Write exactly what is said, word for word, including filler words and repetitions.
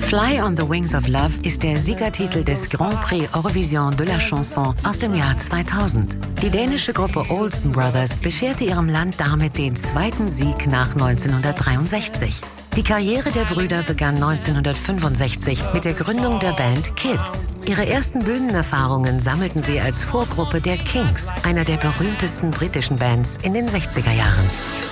Fly on the Wings of Love ist der Siegertitel des Grand Prix Eurovision de la Chanson aus dem Jahr zweitausend. Die dänische Gruppe Olsen Brothers bescherte ihrem Land damit den zweiten Sieg nach neunzehnhundertdreiundsechzig. Die Karriere der Brüder begann neunzehnhundertfünfundsechzig mit der Gründung der Band Kids. Ihre ersten Bühnenerfahrungen sammelten sie als Vorgruppe der Kinks, einer der berühmtesten britischen Bands in den sechziger Jahren.